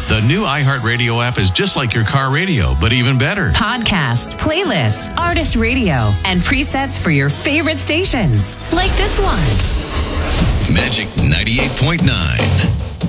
The new iHeartRadio app is just like your car radio, but even better. Podcast, playlist, artist radio, and presets for your favorite stations. Like this one. Magic 98.9.